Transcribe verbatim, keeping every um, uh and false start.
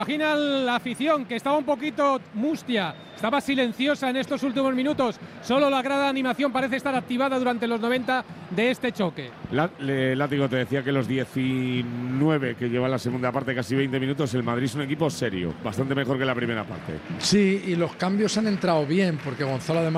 Imagina la afición, que estaba un poquito mustia, estaba silenciosa en estos últimos minutos. Solo la grada de animación parece estar activada durante los noventa de este choque. Látigo, te decía que los diecinueve que lleva la segunda parte, casi veinte minutos, el Madrid es un equipo serio, bastante mejor que la primera parte. Sí, y los cambios han entrado bien, porque Gonzalo además